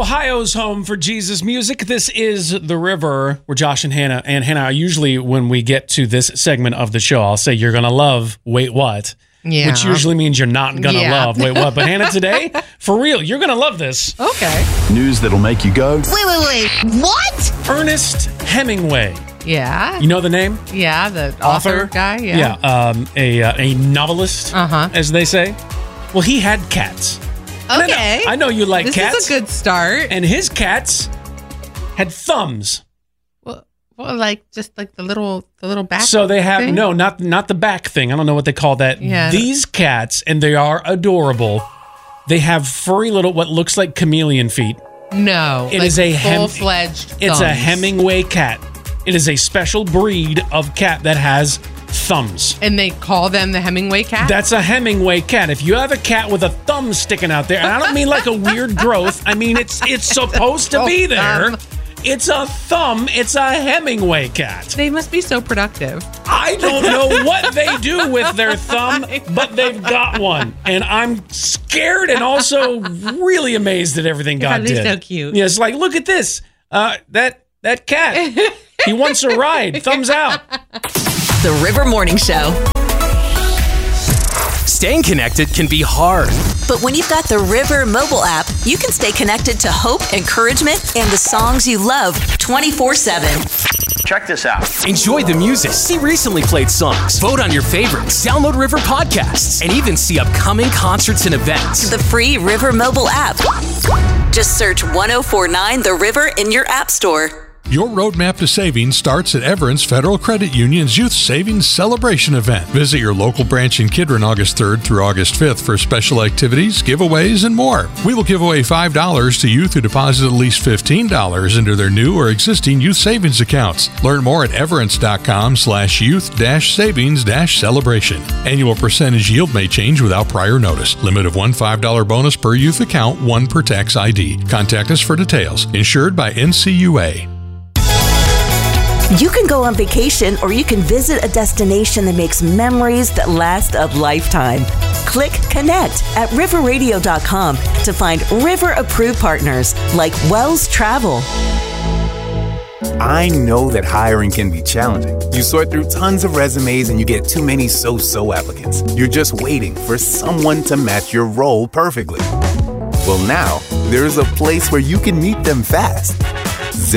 Ohio's home for Jesus music. This is The River, where Josh and Hannah. And Hannah, usually when we get to this segment of the show, I'll say you're going to love Wait What? Yeah. Which usually means you're not going to love Wait What? But Hannah, today, for real, you're going to love this. Okay. News that'll make you go, Wait. What? Ernest Hemingway. Yeah. You know the name? Yeah, the author guy. Yeah. A novelist, as they say. Well, he had cats. Okay. I know you like cats. This is a good start. And his cats had thumbs. Well, like just like the little back. So they have thing? not the back thing. I don't know what they call that. Yeah. These cats, and they are adorable. They have furry little what looks like chameleon feet. No, It is a full-fledged. It's a thumbs. Hemingway cat. It is a special breed of cat that has thumbs. And they call them the Hemingway cat? That's a Hemingway cat. If you have a cat with a thumb sticking out there, and I don't mean like a weird growth, I mean it's supposed to be there. It's a thumb. It's a Hemingway cat. They must be so productive. I don't know what they do with their thumb, but they've got one. And I'm scared and also really amazed at everything God did. So cute. Yeah, it's like, look at this. That cat. He wants a ride. Thumbs out. The River Morning Show. Staying connected can be hard. But when you've got the River mobile app, you can stay connected to hope, encouragement, and the songs you love 24/7. check this out. Enjoy the music, see recently played songs, vote on your favorites, download River podcasts, and even see upcoming concerts and events. The free River mobile app. Just search 1049 The River in your app store. Your roadmap to savings starts at Everence Federal Credit Union's Youth Savings Celebration event. Visit your local branch in Kidron August 3rd through August 5th for special activities, giveaways, and more. We will give away $5 to youth who deposit at least $15 into their new or existing youth savings accounts. Learn more at everence.com/youth-savings-celebration. Annual percentage yield may change without prior notice. Limit of one $5 bonus per youth account, one per tax ID. Contact us for details. Insured by NCUA. You can go on vacation or you can visit a destination that makes memories that last a lifetime. Click Connect at riverradio.com to find River-approved partners like Wells Travel. I know that hiring can be challenging. You sort through tons of resumes and you get too many so-so applicants. You're just waiting for someone to match your role perfectly. Well, now, there's a place where you can meet them fast.